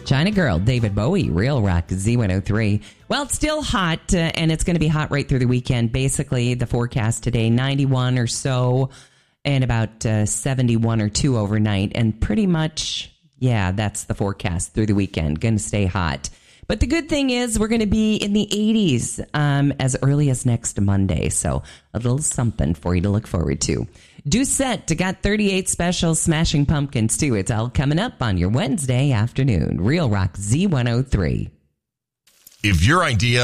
China Girl, David Bowie, Real Rock, Z103. Well, it's still hot, and it's going to be hot right through the weekend. Basically, the forecast today, 91 or so, and about 71 or 2 overnight. And pretty much, yeah, that's the forecast through the weekend. Going to stay hot. But the good thing is we're going to be in the 80s as early as next Monday. So a little something for you to look forward to. Doucette got 38 special Smashing Pumpkins, too. It's all coming up on your Wednesday afternoon. Real Rock Z103. If your idea